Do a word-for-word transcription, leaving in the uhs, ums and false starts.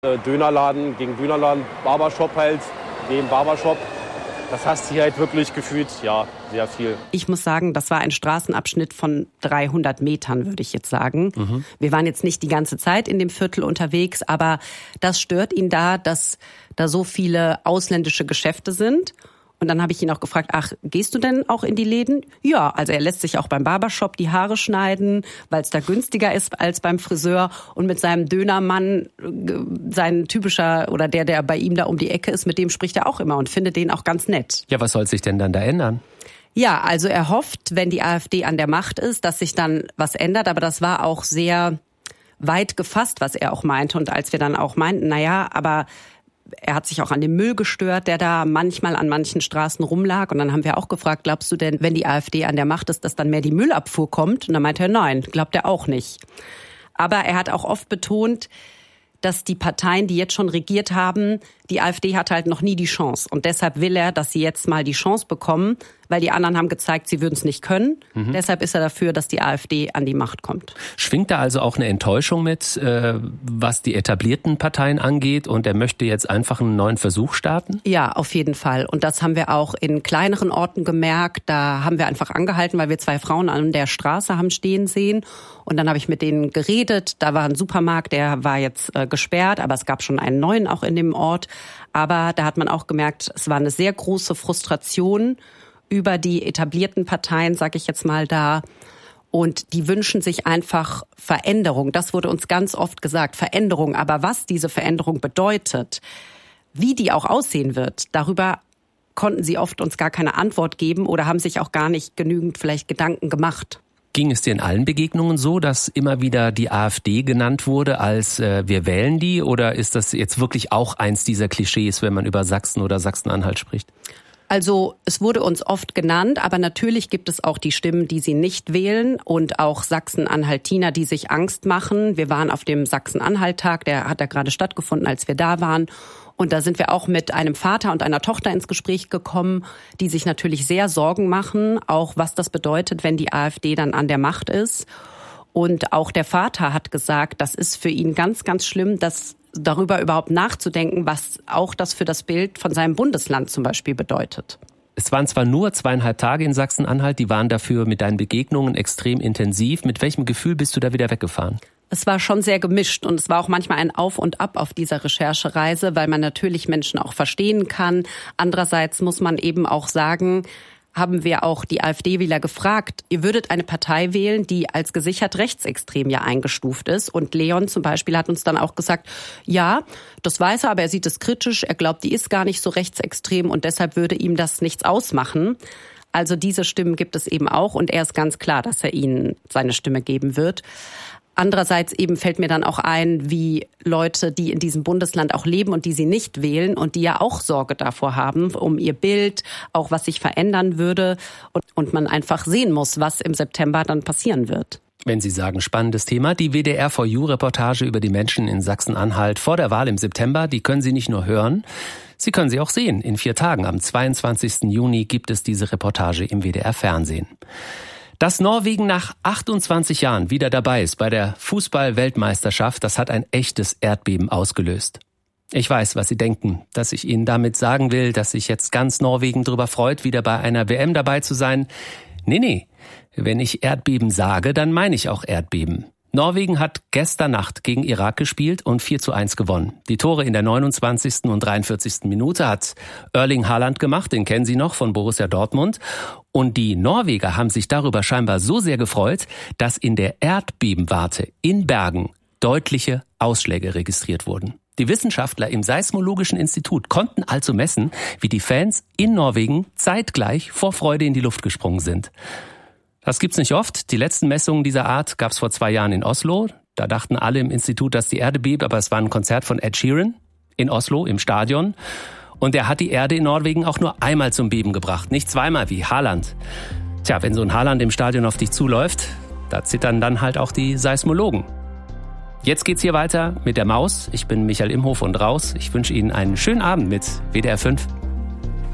Dönerladen gegen Dönerladen, Barbershop halt, neben Barbershop. Das hast du hier halt wirklich gefühlt, ja, sehr viel. Ich muss sagen, das war ein Straßenabschnitt von dreihundert Metern, würde ich jetzt sagen. Mhm. Wir waren jetzt nicht die ganze Zeit in dem Viertel unterwegs, aber das stört ihn da, dass da so viele ausländische Geschäfte sind. Und dann habe ich ihn auch gefragt, ach, gehst du denn auch in die Läden? Ja, also er lässt sich auch beim Barbershop die Haare schneiden, weil es da günstiger ist als beim Friseur. Und mit seinem Dönermann, sein typischer oder der, der bei ihm da um die Ecke ist, mit dem spricht er auch immer und findet den auch ganz nett. Ja, was soll sich denn dann da ändern? Ja, also er hofft, wenn die AfD an der Macht ist, dass sich dann was ändert. Aber das war auch sehr weit gefasst, was er auch meinte. Und als wir dann auch meinten, naja, aber er hat sich auch an dem Müll gestört, der da manchmal an manchen Straßen rumlag. Und dann haben wir auch gefragt, glaubst du denn, wenn die AfD an der Macht ist, dass dann mehr die Müllabfuhr kommt? Und dann meinte er, nein, glaubt er auch nicht. Aber er hat auch oft betont, dass die Parteien, die jetzt schon regiert haben, die AfD hat halt noch nie die Chance. Und deshalb will er, dass sie jetzt mal die Chance bekommen, weil die anderen haben gezeigt, sie würden es nicht können. Mhm. Deshalb ist er dafür, dass die AfD an die Macht kommt. Schwingt da also auch eine Enttäuschung mit, äh, was die etablierten Parteien angeht, und er möchte jetzt einfach einen neuen Versuch starten? Ja, auf jeden Fall. Und das haben wir auch in kleineren Orten gemerkt. Da haben wir einfach angehalten, weil wir zwei Frauen an der Straße haben stehen sehen. Und dann habe ich mit denen geredet. Da war ein Supermarkt, der war jetzt äh, gesperrt, aber es gab schon einen neuen auch in dem Ort. Aber da hat man auch gemerkt, es war eine sehr große Frustration über die etablierten Parteien, sage ich jetzt mal, da. Und die wünschen sich einfach Veränderung. Das wurde uns ganz oft gesagt, Veränderung. Aber was diese Veränderung bedeutet, wie die auch aussehen wird, darüber konnten sie oft uns gar keine Antwort geben oder haben sich auch gar nicht genügend vielleicht Gedanken gemacht. Ging es dir in allen Begegnungen so, dass immer wieder die AfD genannt wurde als äh, wir wählen die? Oder ist das jetzt wirklich auch eins dieser Klischees, wenn man über Sachsen oder Sachsen-Anhalt spricht? Also es wurde uns oft genannt, aber natürlich gibt es auch die Stimmen, die sie nicht wählen und auch Sachsen-Anhaltiner, die sich Angst machen. Wir waren auf dem Sachsen-Anhalt-Tag, der hat ja gerade stattgefunden, als wir da waren. Und da sind wir auch mit einem Vater und einer Tochter ins Gespräch gekommen, die sich natürlich sehr Sorgen machen, auch was das bedeutet, wenn die AfD dann an der Macht ist. Und auch der Vater hat gesagt, das ist für ihn ganz, ganz schlimm, dass darüber überhaupt nachzudenken, was auch das für das Bild von seinem Bundesland zum Beispiel bedeutet. Es waren zwar nur zweieinhalb Tage in Sachsen-Anhalt, die waren dafür mit deinen Begegnungen extrem intensiv. Mit welchem Gefühl bist du da wieder weggefahren? Es war schon sehr gemischt und es war auch manchmal ein Auf und Ab auf dieser Recherchereise, weil man natürlich Menschen auch verstehen kann. Andererseits muss man eben auch sagen, haben wir auch die AfD-Wähler gefragt, ihr würdet eine Partei wählen, die als gesichert rechtsextrem ja eingestuft ist. Und Leon zum Beispiel hat uns dann auch gesagt, ja, das weiß er, aber er sieht es kritisch, er glaubt, die ist gar nicht so rechtsextrem und deshalb würde ihm das nichts ausmachen. Also diese Stimmen gibt es eben auch und er ist ganz klar, dass er ihnen seine Stimme geben wird. Andererseits eben fällt mir dann auch ein, wie Leute, die in diesem Bundesland auch leben und die sie nicht wählen und die ja auch Sorge davor haben, um ihr Bild, auch was sich verändern würde und, und man einfach sehen muss, was im September dann passieren wird. Wenn Sie sagen, spannendes Thema, die W D R vier U-Reportage über die Menschen in Sachsen-Anhalt vor der Wahl im September, die können Sie nicht nur hören, Sie können sie auch sehen. In vier Tagen, am zweiundzwanzigsten Juni, gibt es diese Reportage im W D R-Fernsehen. Dass Norwegen nach achtundzwanzig Jahren wieder dabei ist bei der Fußball-Weltmeisterschaft, das hat ein echtes Erdbeben ausgelöst. Ich weiß, was Sie denken, dass ich Ihnen damit sagen will, dass sich jetzt ganz Norwegen darüber freut, wieder bei einer W M dabei zu sein. Nee, nee, wenn ich Erdbeben sage, dann meine ich auch Erdbeben. Norwegen hat gestern Nacht gegen Irak gespielt und vier zu eins gewonnen. Die Tore in der neunundzwanzigsten und dreiundvierzigsten Minute hat Erling Haaland gemacht, den kennen Sie noch von Borussia Dortmund. Und die Norweger haben sich darüber scheinbar so sehr gefreut, dass in der Erdbebenwarte in Bergen deutliche Ausschläge registriert wurden. Die Wissenschaftler im Seismologischen Institut konnten also messen, wie die Fans in Norwegen zeitgleich vor Freude in die Luft gesprungen sind. Das gibt's nicht oft. Die letzten Messungen dieser Art gab's vor zwei Jahren in Oslo. Da dachten alle im Institut, dass die Erde bebt, aber es war ein Konzert von Ed Sheeran in Oslo im Stadion. Und er hat die Erde in Norwegen auch nur einmal zum Beben gebracht, nicht zweimal wie Haaland. Tja, wenn so ein Haaland im Stadion auf dich zuläuft, da zittern dann halt auch die Seismologen. Jetzt geht's hier weiter mit der Maus. Ich bin Michael Imhof und raus. Ich wünsche Ihnen einen schönen Abend mit W D R fünf.